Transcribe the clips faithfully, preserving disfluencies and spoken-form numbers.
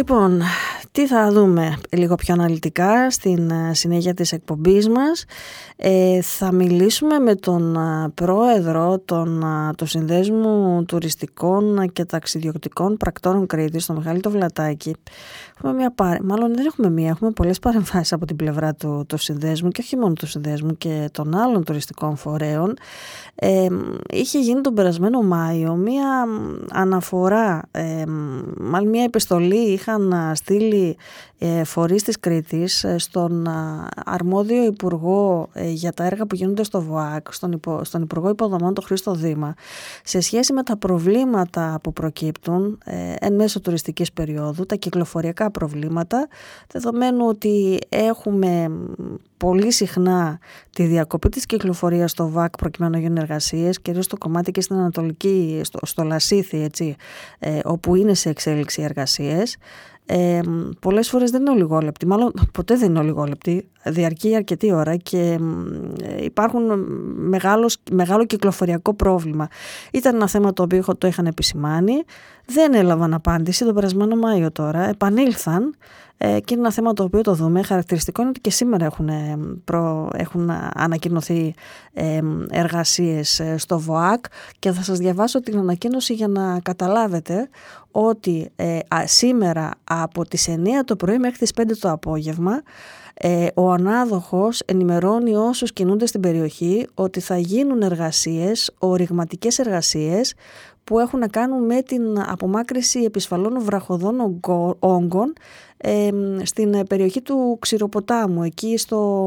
Λοιπόν, τι θα δούμε λίγο πιο αναλυτικά στην συνέχεια της εκπομπής μας. Ε, θα μιλήσουμε με τον πρόεδρο των, του Συνδέσμου Τουριστικών και Ταξιδιωτικών Πρακτόρων Κρήτης, τον Μιχάλη τον Βλατάκη. Έχουμε μια, μάλλον δεν έχουμε μία, έχουμε πολλές παρεμβάσεις από την πλευρά του, του Συνδέσμου και όχι μόνο του Συνδέσμου και των άλλων τουριστικών φορέων. Ε, είχε γίνει τον περασμένο Μάιο μία αναφορά, ε, μάλλον μία επιστολή είχαν στείλει ε, φορείς της Κρήτης στον α, αρμόδιο υπουργό ε, για τα έργα που γίνονται στο ΒΟΑΚ, στον, υπο, στον Υπουργό Υποδομών, τον Χρήστο Δήμα, σε σχέση με τα προβλήματα που προκύπτουν ε, εν μέσω τουριστικής περίοδου, τα κυκλοφοριακά προβλήματα, δεδομένου ότι έχουμε πολύ συχνά τη διακοπή της κυκλοφορίας στο ΒΑΚ προκειμένου να γίνουν εργασίες, κυρίως στο κομμάτι και στην Ανατολική, στο, στο Λασίθι, έτσι, ε, όπου είναι σε εξέλιξη εργασίες. Ε, πολλές φορές δεν είναι ολιγόλεπτοι, μάλλον ποτέ δεν είναι ολιγόλεπτοι, διαρκεί αρκετή ώρα και ε, υπάρχουν μεγάλος, μεγάλο κυκλοφοριακό πρόβλημα. Ήταν ένα θέμα το οποίο το είχαν επισημάνει, δεν έλαβαν απάντηση τον περασμένο Μάιο τώρα, επανήλθαν ε, και είναι ένα θέμα το οποίο το δούμε. Χαρακτηριστικό είναι ότι και σήμερα έχουν, προ, έχουν ανακοινωθεί ε, εργασίες στο ΒΟΑΚ και θα σας διαβάσω την ανακοίνωση για να καταλάβετε ότι ε, α, σήμερα από τις εννιά το πρωί μέχρι τις πέντε το απόγευμα ε, ο ανάδοχος ενημερώνει όσους κινούνται στην περιοχή ότι θα γίνουν εργασίες, οριγματικές εργασίες που έχουν να κάνουν με την απομάκρυση επισφαλών βραχωδών όγκων ε, στην περιοχή του Ξηροποτάμου, εκεί στο...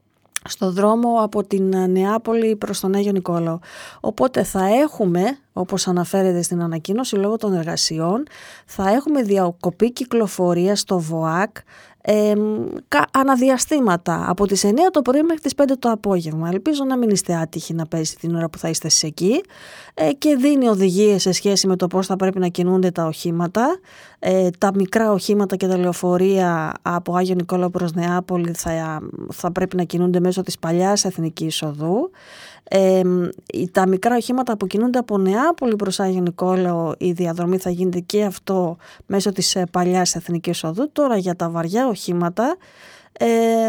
στο δρόμο από την Νεάπολη προς τον Άγιο Νικόλαο. Οπότε θα έχουμε, όπως αναφέρεται στην ανακοίνωση, λόγω των εργασιών, θα έχουμε διακοπή κυκλοφορία στο ΒΟΑΚ ε, αναδιαστήματα από τις εννιά το πρωί μέχρι τις πέντε το απόγευμα. Ελπίζω να μην είστε άτυχοι να πέσει την ώρα που θα είστε εσείς εκεί ε, και δίνει οδηγίες σε σχέση με το πώς θα πρέπει να κινούνται τα οχήματα. Ε, τα μικρά οχήματα και τα λεωφορεία από Άγιο Νικόλαο προς Νεάπολη θα, θα πρέπει να κινούνται μέσω της παλιάς εθνικής οδού. Ε, τα μικρά οχήματα που κινούνται από Νεάπολη προς Άγιο Νικόλαο, η διαδρομή θα γίνεται και αυτό μέσω της παλιάς εθνικής οδού. Τώρα για τα βαριά οχήματα ε,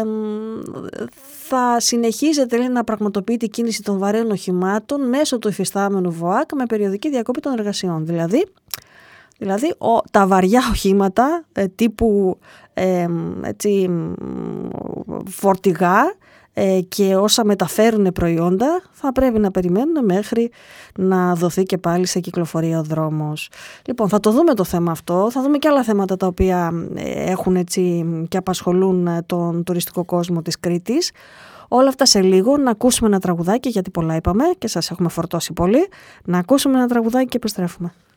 θα συνεχίζεται, λέει, να πραγματοποιείται η κίνηση των βαρέων οχημάτων μέσω του υφιστάμενου ΒΟΑΚ με περιοδική διακοπή των εργασιών. Δηλαδή, δηλαδή ο, τα βαριά οχήματα ε, τύπου ε, έτσι, φορτηγά και όσα μεταφέρουν προϊόντα θα πρέπει να περιμένουν μέχρι να δοθεί και πάλι σε κυκλοφορία ο δρόμος. Λοιπόν, θα το δούμε το θέμα αυτό, θα δούμε και άλλα θέματα τα οποία έχουν έτσι και απασχολούν τον τουριστικό κόσμο της Κρήτης. Όλα αυτά σε λίγο, να ακούσουμε ένα τραγουδάκι, γιατί πολλά είπαμε και σας έχουμε φορτώσει πολύ. Να ακούσουμε ένα τραγουδάκι και επιστρέφουμε.